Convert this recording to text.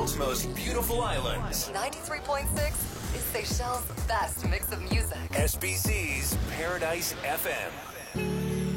world's most beautiful islands. 93.6 is Seychelles' best mix of music. SBC's Paradise FM.